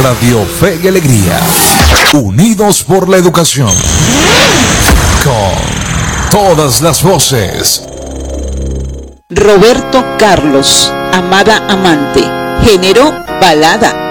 Radio Fe y Alegría, unidos por la educación, con todas las voces. Roberto Carlos, Amada Amante, género balada.